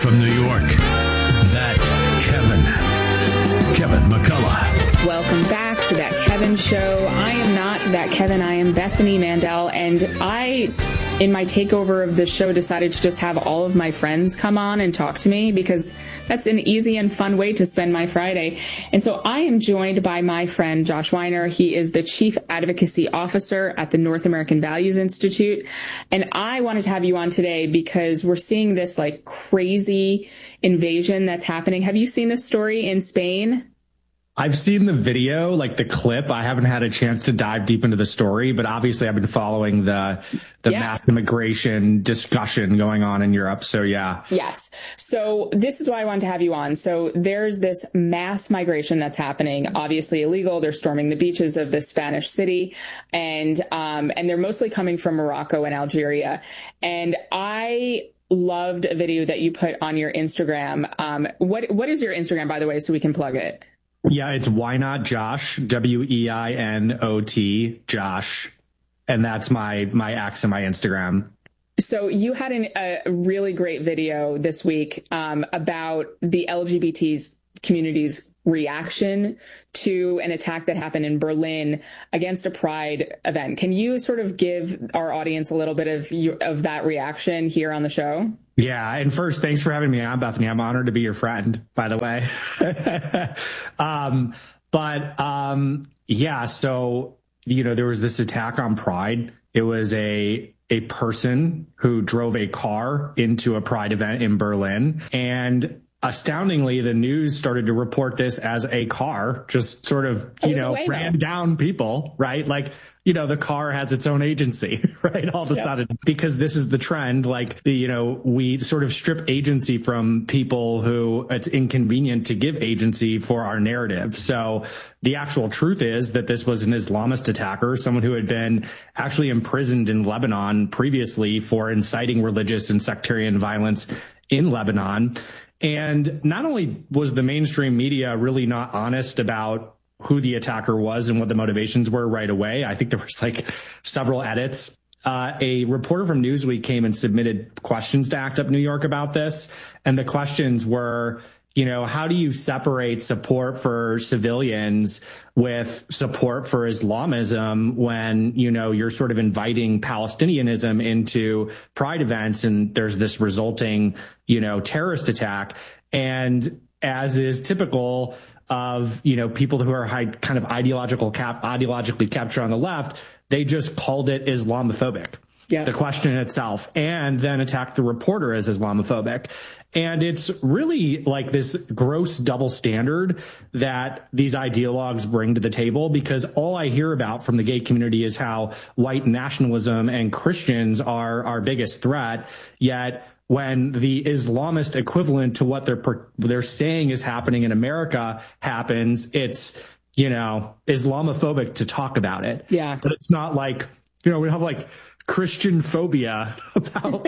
From New York, that Kevin McCullough. Welcome back to That Kevin Show. I am not That Kevin. I am Bethany Mandel, and I, in my takeover of the show, decided to just have all of my friends come on and talk to me because that's an easy and fun way to spend my Friday. And so I am joined by my friend Josh Weiner. He is the Chief Advocacy Officer at the North American Values Institute. And I wanted to have you on today because we're seeing this like crazy invasion that's happening. Have you seen this story in Spain? I've seen the video, like the clip. I haven't had a chance to dive deep into the story, but obviously I've been following the mass immigration discussion going on in Europe. So yeah. Yes. So this is why I wanted to have you on. So there's this mass migration that's happening, obviously illegal. They're storming the beaches of this Spanish city, and they're mostly coming from Morocco and Algeria. And I loved a video that you put on your Instagram. What is your Instagram, by the way, so we can plug it? Yeah, it's Why Not Josh, WEINOT Josh. And that's my X and my Instagram. So you had a really great video this week about the LGBT community's reaction to an attack that happened in Berlin against a Pride event. Can you sort of give our audience a little bit of that reaction here on the show? Yeah. And first, thanks for having me on, Bethany. I'm honored to be your friend, by the way. Yeah. So, there was this attack on Pride. It was a person who drove a car into a Pride event in Berlin, and astoundingly, the news started to report this as a car just sort of, ran down people, right? Like, the car has its own agency, right? All of a sudden, because this is the trend, like, we sort of strip agency from people who it's inconvenient to give agency for our narrative. So the actual truth is that this was an Islamist attacker, someone who had been actually imprisoned in Lebanon previously for inciting religious and sectarian violence in Lebanon. And not only was the mainstream media really not honest about who the attacker was and what the motivations were right away, I think there was like several edits. A reporter from Newsweek came and submitted questions to ACT UP New York about this. And the questions were, how do you separate support for civilians with support for Islamism when, you're sort of inviting Palestinianism into Pride events and there's this resulting, terrorist attack? And as is typical of, people who are kind of ideologically captured on the left, they just called it Islamophobic. Yeah. The question itself, and then attacked the reporter as Islamophobic. And it's really like this gross double standard that these ideologues bring to the table, because all I hear about from the gay community is how white nationalism and Christians are our biggest threat. Yet when the Islamist equivalent to what they're saying is happening in America happens, it's, Islamophobic to talk about it. Yeah. But it's not like, we have like Christian phobia about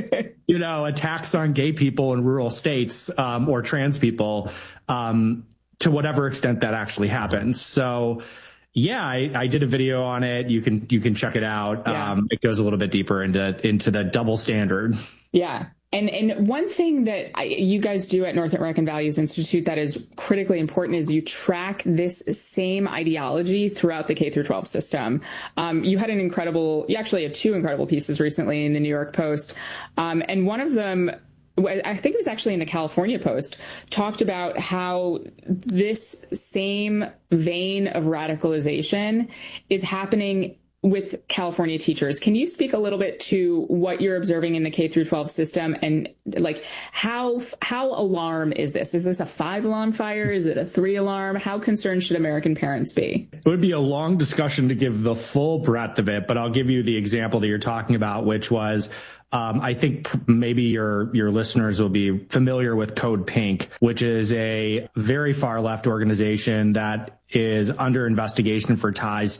attacks on gay people in rural states or trans people to whatever extent that actually happens. So yeah, I did a video on it. You can check it out. Yeah. It goes a little bit deeper into the double standard. Yeah. And one thing that you guys do at North American Values Institute that is critically important is you track this same ideology throughout the K through 12 system. You actually had two incredible pieces recently in the New York Post. And one of them, I think it was actually in the California Post, talked about how this same vein of radicalization is happening with California teachers. Can you speak a little bit to what you're observing in the K through 12 system, and like how alarm is this? Is this a 5-alarm fire? Is it a 3-alarm? How concerned should American parents be? It would be a long discussion to give the full breadth of it, but I'll give you the example that you're talking about, which was I think maybe your listeners will be familiar with Code Pink, which is a very far left organization that is under investigation for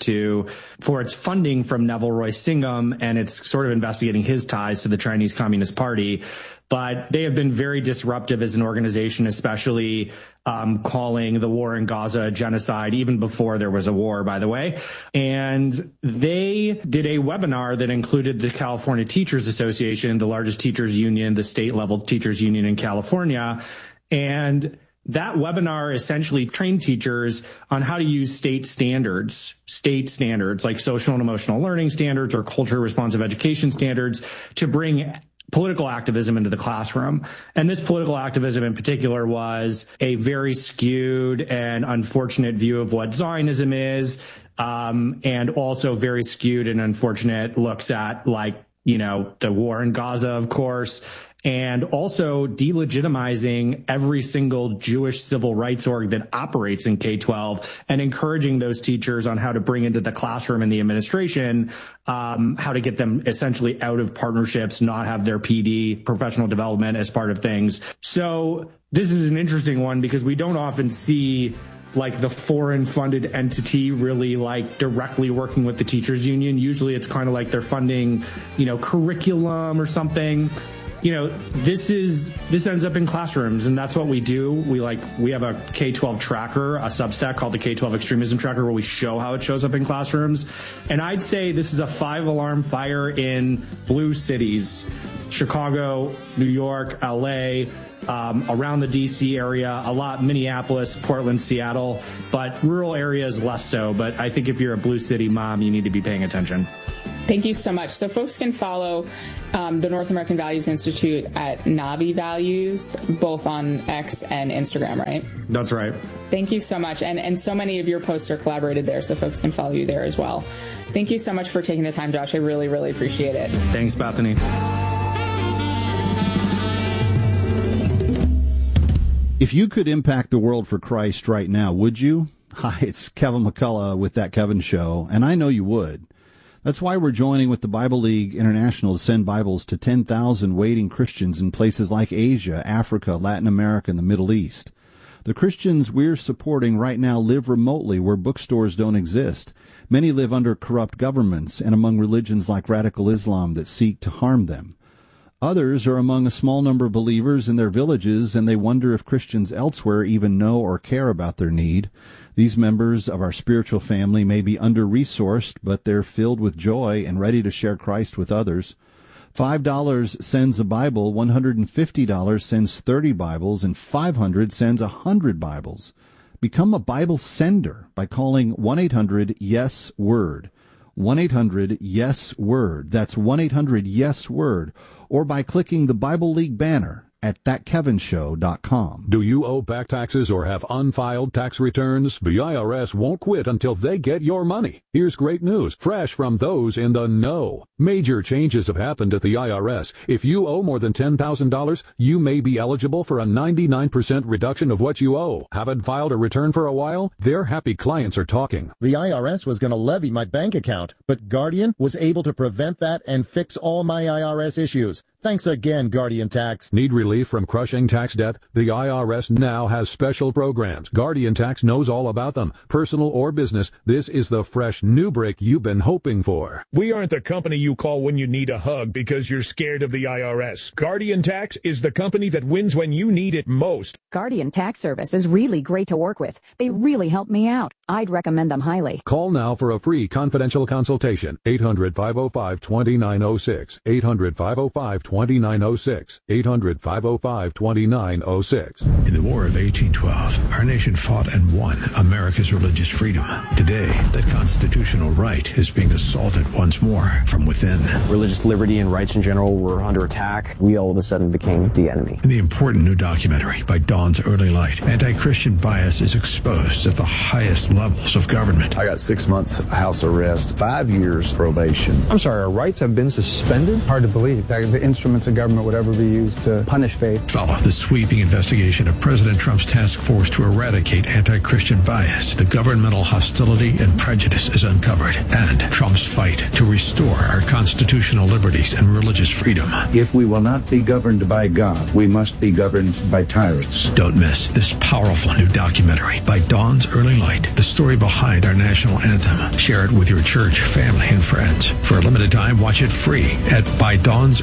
its funding from Neville Roy Singham, and it's sort of investigating his ties to the Chinese Communist Party. but they have been very disruptive as an organization, especially calling the war in Gaza a genocide, even before there was a war, by the way. And they did a webinar that included the California Teachers Association, the largest teachers union, the state level teachers union in California. And that webinar essentially trained teachers on how to use state standards like social and emotional learning standards or culture responsive education standards to bring political activism into the classroom. And this political activism in particular was a very skewed and unfortunate view of what Zionism is, and also very skewed and unfortunate looks at the war in Gaza, of course, and also delegitimizing every single Jewish civil rights org that operates in K-12 and encouraging those teachers on how to bring into the classroom and the administration, how to get them essentially out of partnerships, not have their PD, professional development, as part of things. So this is an interesting one because we don't often see the foreign funded entity really directly working with the teachers union. Usually it's kind of like they're funding, curriculum or something. This ends up in classrooms, and that's what we do. We have a K-12 tracker, a Substack called the K-12 Extremism Tracker, where we show how it shows up in classrooms. And I'd say this is a 5-alarm fire in blue cities: Chicago, New York, LA, around the DC area, a lot, Minneapolis, Portland, Seattle, but rural areas less so. But I think if you're a blue city mom, you need to be paying attention. Thank you so much. So folks can follow the North American Values Institute at Navi Values, both on X and Instagram, right? That's right. Thank you so much. And so many of your posts are collaborated there, so folks can follow you there as well. Thank you so much for taking the time, Josh. I really, really appreciate it. Thanks, Bethany. If you could impact the world for Christ right now, would you? Hi, it's Kevin McCullough with That Kevin Show, and I know you would. That's why we're joining with the Bible League International to send Bibles to 10,000 waiting Christians in places like Asia, Africa, Latin America, and the Middle East. The Christians we're supporting right now live remotely where bookstores don't exist. Many live under corrupt governments and among religions like radical Islam that seek to harm them. Others are among a small number of believers in their villages, and they wonder if Christians elsewhere even know or care about their need. These members of our spiritual family may be under-resourced, but they're filled with joy and ready to share Christ with others. $5 sends a Bible, $150 sends 30 Bibles, and $500 sends 100 Bibles. Become a Bible sender by calling 1-800-YES-WORD. 1-800-YES-WORD. That's 1-800-YES-WORD. Or by clicking the Bible League banner at thatkevinshow.com. Do you owe back taxes or have unfiled tax returns? The IRS won't quit until they get your money. Here's great news, fresh from those in the know. Major changes have happened at the IRS. If you owe more than $10,000, you may be eligible for a 99% reduction of what you owe. Haven't filed a return for a while? Their happy clients are talking. The IRS was going to levy my bank account, but Guardian was able to prevent that and fix all my IRS issues. Thanks again, Guardian Tax. Need relief from crushing tax debt? The IRS now has special programs. Guardian Tax knows all about them. Personal or business, this is the fresh new break you've been hoping for. We aren't the company you call when you need a hug because you're scared of the IRS. Guardian Tax is the company that wins when you need it most. Guardian Tax Service is really great to work with. They really help me out. I'd recommend them highly. Call now for a free confidential consultation. 800-505-2906. 800-505-2906. 800-505-2906. In the War of 1812, our nation fought and won America's religious freedom. Today, that constitutional right is being assaulted once more from within. Religious liberty and rights in general were under attack. We all of a sudden became the enemy. In the important new documentary, By Dawn's Early Light, anti-Christian bias is exposed at the highest levels of government. I got 6 months house arrest, 5 years probation. I'm sorry, our rights have been suspended? Hard to believe that the instruments of government would ever be used to punish faith. Follow the sweeping investigation of President Trump's task force to eradicate anti-Christian bias. The governmental hostility and prejudice is uncovered, and Trump's fight to restore our constitutional liberties and religious freedom. If we will not be governed by God, we must be governed by tyrants. Don't miss this powerful new documentary, By Dawn's Early Light, the story behind our national anthem. Share it with your church, family, and friends. For a limited time, watch it free at bydawnsearlylight.com.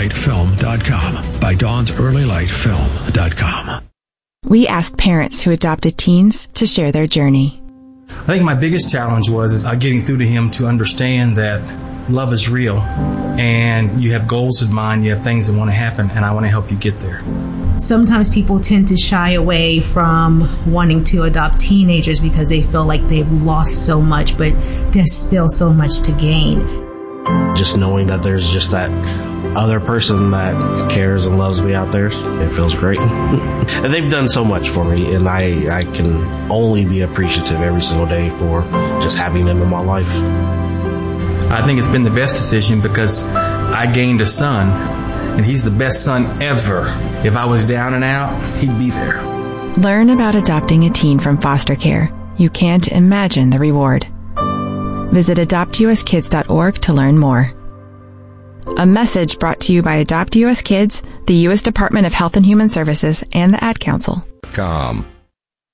Dawn'sEarlyLightFilm.com. By Dawn'sEarlyLightFilm.com. We asked parents who adopted teens to share their journey. I think my biggest challenge was getting through to him to understand that love is real and you have goals in mind, you have things that want to happen, and I want to help you get there. Sometimes people tend to shy away from wanting to adopt teenagers because they feel like they've lost so much, but there's still so much to gain. Just knowing that there's just that other person that cares and loves me out there, it feels great. And they've done so much for me, and I can only be appreciative every single day for just having them in my life. I think it's been the best decision because I gained a son, and he's the best son ever. If I was down and out, he'd be there. Learn about adopting a teen from foster care. You can't imagine the reward. Visit adoptuskids.org to learn more. A message brought to you by Adopt US Kids, the U.S. Department of Health and Human Services, and the Ad Council.